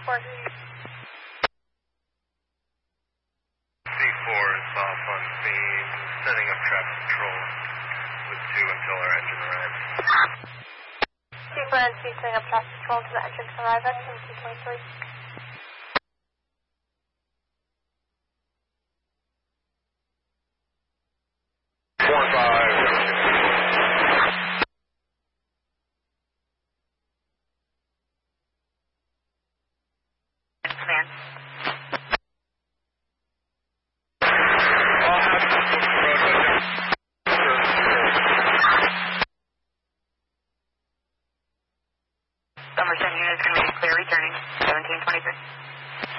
C4 is off on scene, setting up traffic control with 2 until our engine arrives. C4 and C setting up traffic control until the engine can arrive at 1723.